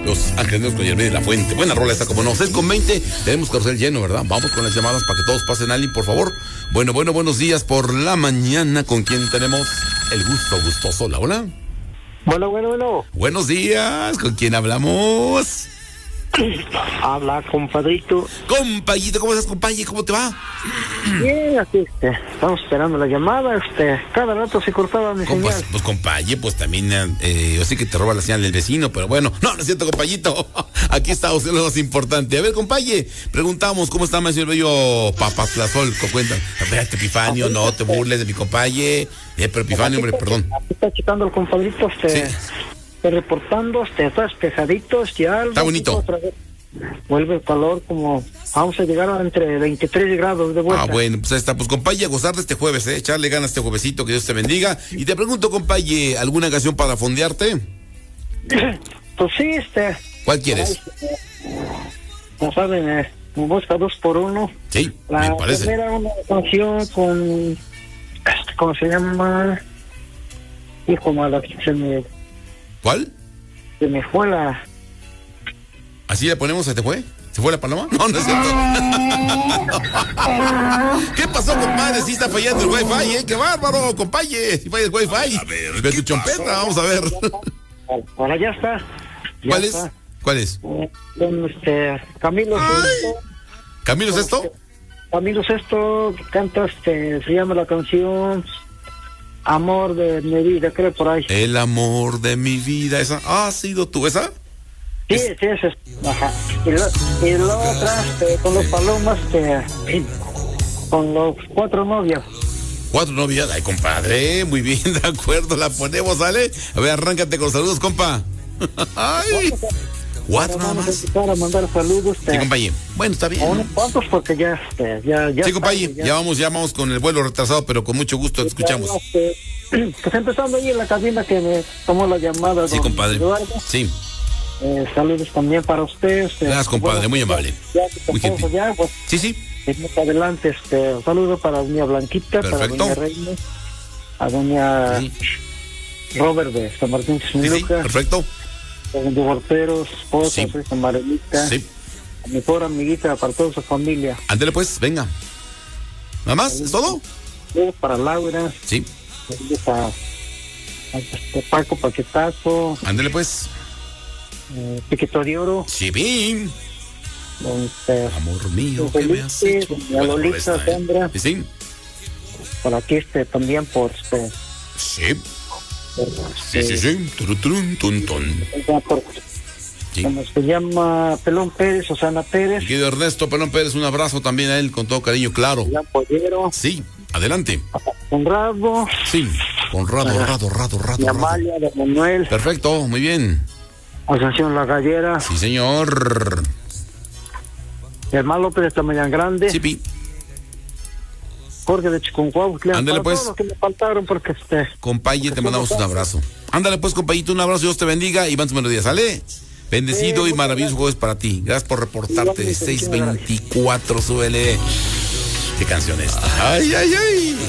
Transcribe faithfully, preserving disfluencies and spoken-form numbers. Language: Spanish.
Los Ángeles con Yermín de la Fuente. Buena rola esta, como no. seis con veinte, tenemos carrusel lleno, ¿verdad? Vamos con las llamadas para que todos pasen a alguien, por favor. Bueno, bueno, buenos días por la mañana. ¿Con quién tenemos el gusto gustoso? ¿La hola? Bueno, bueno, bueno. Buenos días, ¿con quién hablamos? Habla, compadrito. Compayito, ¿cómo estás, compañero? ¿Cómo te va? Bien, aquí este, estamos esperando la llamada, este, cada rato se cortaba mi Compa, señal. pues, compañero, pues también, eh, yo sé que te roba la señal del vecino, pero bueno, no, no es cierto, compayito. Aquí está usted lo más importante. A ver, compañero, preguntamos, ¿cómo está Maestro Bello Papatlazol? Cuentan, espérate, Epifanio, no te burles de mi compañero. Eh, pero Epifanio, hombre, perdón. Aquí está checando el compadrito, este, Sí. este, reportando, este, está despejadito, ya. Está bonito. Otra vez. Vuelve el calor como, vamos a llegar a entre veintitrés grados de vuelta. Ah, bueno, pues ahí está, pues compañero, a gozar de este jueves, eh, echarle ganas este juevesito, que Dios te bendiga. Y te pregunto, compañero, ¿alguna canción para fondearte? Pues sí, este. ¿Cuál quieres? No saben, eh, me busca dos por uno. Sí, La me parece. primera, una canción con, este, ¿cómo se llama? Hijo mala, se me, ¿Cuál? se me fue la... ¿Así le ponemos? ¿Se te fue? ¿Se fue la paloma? No, no es cierto. ¿Qué pasó, compadre? Sí está fallando el wifi, ¿eh? ¡Qué bárbaro, compadre! Si falla el wifi. A ver, Ve ¿qué tu chompeta, pasó? vamos a ver. Ahora ya está. Ya ¿Cuál es? está. ¿Cuál es? Eh, Con este, Camilo Sesto. ¿Camilo es esto? Camilo Sesto canta, este, se llama la canción Amor de mi vida, creo por ahí. El amor de mi vida, ¿esa? ¿Ha sido tú esa? Sí, sí, ese es. Ajá. Y lo, y la otra, este, con los palomas, este, con los cuatro novios. Cuatro novias. Ay, compadre, muy bien, de acuerdo, la ponemos, ¿sale? A ver, arráncate con saludos, compa. Ay, cuatro nada Vamos a más. empezar a mandar saludos. Este, Sí, compañero. Bueno, está a bien. unos cuantos porque ya, este, ya, ya. Sí, está, compañero, ya- ya vamos, ya vamos con el vuelo retrasado, pero con mucho gusto te escuchamos. Este, pues empezando ahí en la cabina que me tomó la llamada. Sí, don compadre. Eduardo. Sí, Eh, saludos también para usted. Este, gracias, compadre, muy amable. Ya, que Muy estamos gentil. allá, pues, sí, sí. más adelante, este, un saludo para doña Blanquita, Perfecto. para doña Reina, a doña Sí, Robert de San Martín sí, sí, Xmiluca, perfecto. a doña Borteros, esposa, Sí. soy San Marenita, Sí. a mi mejor amiguita, para toda su familia. Ándale pues, venga. ¿Nada más? ¿Es todo? Saludos para Laura, Sí. saludos a, a este, Paco Paquetazo, Ándale pues. eh, Piquito de Oro, Sí, bien. don, este, Amor mío, don ¿qué me has Felipe, hecho? doña Buena rola Lolita, esta, ¿eh? Sandra, Sí, sí. por aquí este, también por este, Sí, por, sí, sí, sí. Turutun, tun, tun. por- Sí. como se llama Pelón Pérez, Susana Pérez, Mi querido Ernesto Pelón Pérez, un abrazo también a él con todo cariño, claro. Julián Pollero, Sí, adelante. Conrado, Sí, con Rado, Rado, Rado, Rado, y Rado. Amalia de Manuel, Perfecto, muy bien. Ascensión La Gallera, Sí, señor. Germán López de Tamañán Grande, Sí, pi. Jorge de Chiconcuauhtla, Ándale, para pues. todos los que me faltaron porque este, Compaye, te mandamos un abrazo. Ándale pues, compayito, un abrazo, Dios te bendiga y van tus melodías, ¿sale? Bendecido Sí, y muchas maravilloso jueves para ti. Gracias por reportarte. Igualmente, seis muchas gracias. veinticuatro, súbele. ¿Qué canción es esta? Ay, ay, ay.